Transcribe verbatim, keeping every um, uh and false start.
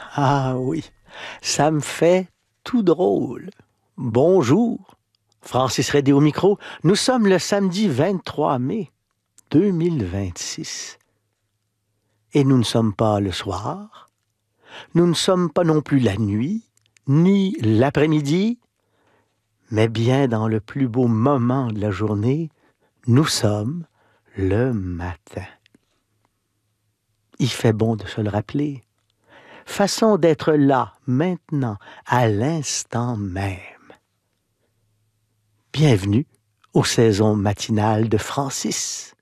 Ah oui, ça me fait tout drôle. Bonjour, Francis Redé au micro. Nous sommes le samedi vingt-trois mai deux mille vingt-six. Et nous ne sommes pas le soir, nous ne sommes pas non plus la nuit, ni l'après-midi, mais bien dans le plus beau moment de la journée, nous sommes le matin. Il fait bon de se le rappeler. Façon d'être là, maintenant, à l'instant même. Bienvenue aux saisons matinales de Francis.